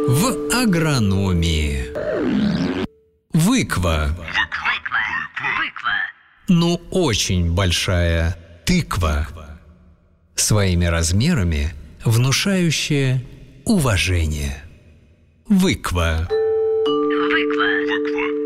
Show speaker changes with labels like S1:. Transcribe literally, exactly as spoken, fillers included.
S1: в агрономии. Выква. Ну, очень большая тыква, своими размерами внушающая уважение. Выква.
S2: Выква.